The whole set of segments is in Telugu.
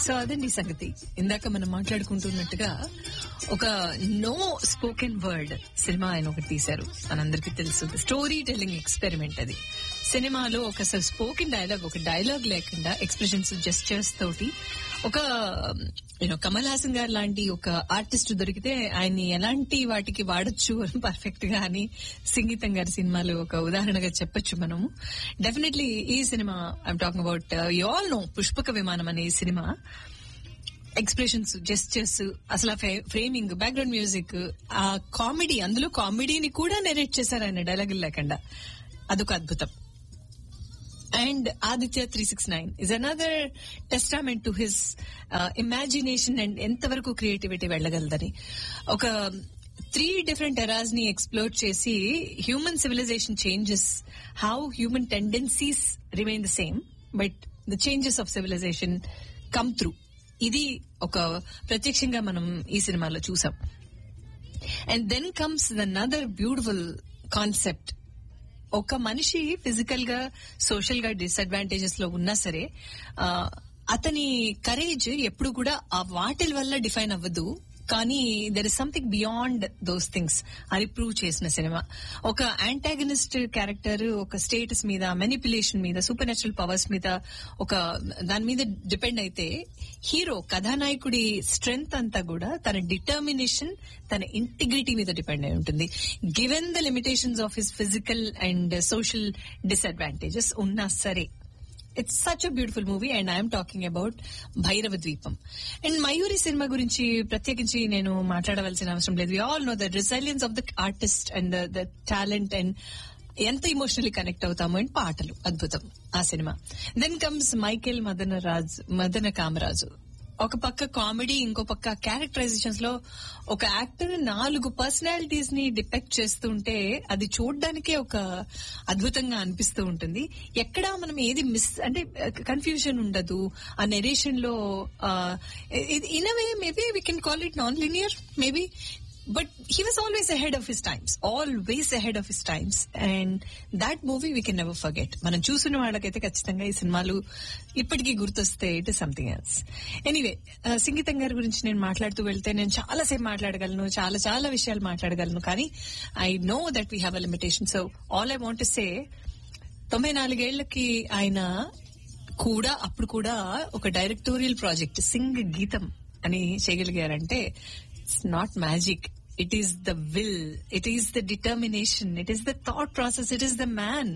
సో అదండి సంగతి. ఇందాక మనం మాట్లాడుకుంటున్నట్టుగా ఒక నో స్పోకెన్ వర్డ్ సినిమా ఆయన ఒకటి తీశారు, మనందరికీ తెలుసు. స్టోరీ టెల్లింగ్ ఎక్స్పెరిమెంట్ అది. సినిమాలో ఒక స్పోకెన్ డైలాగ్, ఒక డైలాగ్ లేకుండా ఎక్స్ప్రెషన్స్, జెస్చర్స్ తోటి ఒక కమల్ హాసన్ గారు లాంటి ఒక ఆర్టిస్ట్ దొరికితే ఆయన్ని ఎలాంటి వాటికి వాడచ్చు పర్ఫెక్ట్ గా అని సంగీతం గారి సినిమాలు ఒక ఉదాహరణగా చెప్పొచ్చు మనము. డెఫినెట్లీ ఈ cinema I'm talking about, you all know పుష్పక విమానం అనే ఈ సినిమా. ఎక్స్ప్రెషన్స్, జెస్చర్స్, అసలు ఫ్రేమింగ్, బ్యాక్గ్రౌండ్ మ్యూజిక్, ఆ కామెడీ, అందులో కామెడీని కూడా నెరేట్ చేశారు ఆయన డైలాగులు లేకుండా. అదొక అద్భుతం. And Aditya 369 is another testament to his imagination and ఎంతవరకు క్రియేటివిటీ వెళ్ళగలదని. ఒక 3 different eras ని ఎక్స్ప్లోర్ చేసి human civilisation changes, how human tendencies remain the same but the changes of civilisation come through. ఇది ఒక ప్రత్యక్షంగా మనం ఈ సినిమాలో చూసాం. And then comes another beautiful concept. ఒక మనిషి ఫిజికల్ గా, సోషల్ గా డిసడ్వాంటేజెస్ లో ఉన్నా సరే అతని కరేజ్ ఎప్పుడు కూడా ఆ వాటిల వల్ల డిఫైన్ అవ్వదు, కానీ there is something beyond those things అని ప్రూవ్ చేసిన సినిమా. ఒక యాంటాగనిస్ట్ క్యారెక్టర్ ఒక స్టేటస్ మీద, మెనిపులేషన్ మీద, సూపర్ న్యాచురల్ పవర్స్ మీద, ఒక దాని మీద డిపెండ్ అయితే, హీరో కథానాయకుడి స్ట్రెంగ్త్ అంతా కూడా తన డిటర్మినేషన్, తన ఇంటిగ్రిటీ మీద డిపెండ్ అయి ఉంటుంది. Given the limitations of his physical and social disadvantages ఉన్నా సరే. It's such a beautiful movie and I am talking about Bhairava ద్వీపం. అండ్ మయూరి సినిమా గురించి ప్రత్యేకించి నేను మాట్లాడవలసిన అవసరం లేదు. We all know the resilience of the artist and the talent and ఎంత ఇమోషనల్లీ కనెక్ట్ అవుతాము. అండ్ పాటలు అద్భుతం ఆ సినిమా. దెన్ కమ్స్ మైకేల్ మదన కామరాజు. ఒక పక్క కామెడీ, ఇంకో పక్క క్యారెక్టరైజేషన్స్ లో ఒక యాక్టర్ 4 పర్సనాలిటీస్ ని డిపెక్ట్ చేస్తుంటే అది చూడడానికే ఒక అద్భుతంగా అనిపిస్తూ ఉంటుంది. ఎక్కడా మనం ఏది అంటే కన్ఫ్యూజన్ ఉండదు ఆ నెరేషన్ లో. In a way maybe we can call it non linear maybe, but he was always ahead of his times, always ahead of his times, and that movie we can never forget. మనం చూసిన వాళ్ళకైతే ఖచ్చితంగా ఈ సినిమాలు ఇప్పటికీ గుర్తొస్తే it is something else. Anyway, సంగీతం గారి గురించి నేను మాట్లాడుతూ వెళ్తే నేను చాలాసేపు మాట్లాడగలను, చాలా విషయాలు మాట్లాడగలను, కానీ I know that we have a limitation. So all I want to say, 94 ఏళ్లకి ఆయన కూడా అప్పుడు కూడా ఒక డైరెక్టోరియల్ ప్రాజెక్ట్ సింగ్ గీతం అని చేయగలిగారంటే it's not magic. It is the will. It is the determination. It is the thought process. It is the man.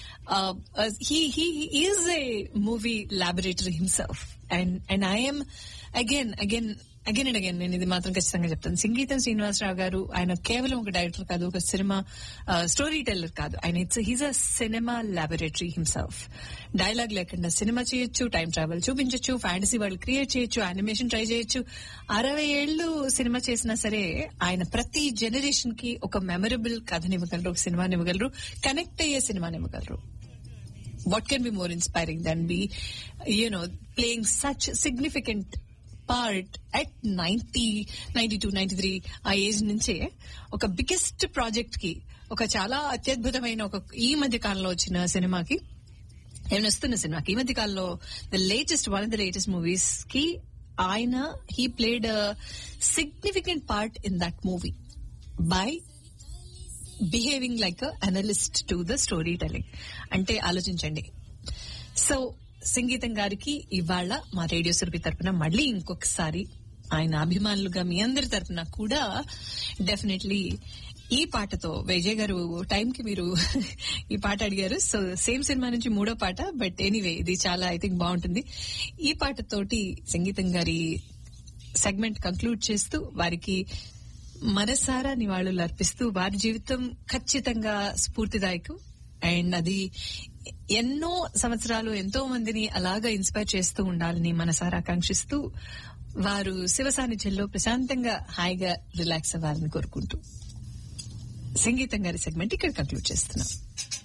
He is a movie laboratory himself. And I am again and again నేను ఇది మాత్రం ఖచ్చితంగా చెప్తాను. సంగీతం శ్రీనివాసరావు గారు ఆయన కేవలం ఒక డైరెక్టర్ కాదు, ఒక సినిమా స్టోరీ టెల్లర్ కాదు. ఆయన he's a cinema laboratory himself. Dialogue లేకుండా సినిమా చేయొచ్చు, time travel చూపించొచ్చు, fantasy world create చేయొచ్చు, యానిమేషన్ ట్రై చేయొచ్చు. 60 ఏళ్లు సినిమా చేసినా సరే ఆయన ప్రతి జనరేషన్ కి ఒక మెమరబుల్ కథనివ్వగలరు, ఒక సినిమానివ్వగలరు, కనెక్ట్ అయ్యే సినిమానివ్వగలరు. What can be more inspiring than be, playing such significant part at 90, 92, 93 ఆ ఏజ్ నుంచే ఒక బిగ్గెస్ట్ ప్రాజెక్ట్ కి, ఒక చాలా అత్యద్భుతమైన ఒక ఈ మధ్య కాలంలో వచ్చిన సినిమాకి, వస్తున్న సినిమాకి, ఈ మధ్య కాలంలో one of the latest movies కి ఆయన he played a significant part in that movie by behaving like a analyst to the story telling. అంటే ఆలోచించండి. సో సంగీతం గారికి ఇవాళ మా రేడియో సురభి తరపున మళ్ళీ ఇంకొకసారి ఆయన అభిమానులుగా మీ అందరి తరపున కూడా డెఫినెట్లీ ఈ పాటతో, విజయ్ గారు టైంకి మీరు ఈ పాట అడిగారు, సో సేమ్ సినిమా నుంచి 3వ పాట, బట్ ఎనీవే ఇది చాలా ఐ థింక్ బాగుంటుంది. ఈ పాటతోటి సంగీతం గారి సెగ్మెంట్ కంక్లూడ్ చేస్తూ వారికి మనసారా నివాళులు అర్పిస్తూ, వారి జీవితం ఖచ్చితంగా స్ఫూర్తిదాయకం. అండ్ అది ఎన్నో సంవత్సరాలు ఎంతో మందిని అలాగా ఇన్స్పైర్ చేస్తూ ఉండాలని మనసారా ఆకాంక్షిస్తూ, వారు శివ సాన్నిధ్యంలో ప్రశాంతంగా హాయిగా రిలాక్స్ అవ్వాలని కోరుకుంటూ సంగీతం గారి సెగ్మెంట్ ఇక్కడ కంక్లూడ్ చేస్తున్నాం.